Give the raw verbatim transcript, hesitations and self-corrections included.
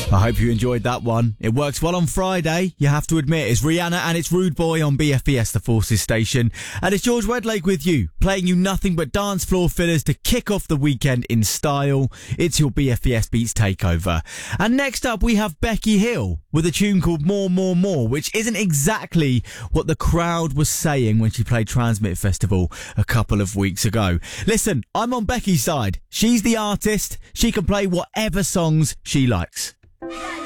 I hope you enjoyed that one. It works well on Friday, you have to admit. It's Rihanna and it's Rude Boy on B F B S The Forces station. And it's George Wedlake with you, playing you nothing but dance floor fillers to kick off the weekend in style. It's your B F B S Beats Takeover. And next up we have Becky Hill with a tune called More, More, More, which isn't exactly what the crowd was saying when she played Transmit Festival a couple of weeks ago. Listen, I'm on Becky's side. She's the artist. She can play whatever songs she likes.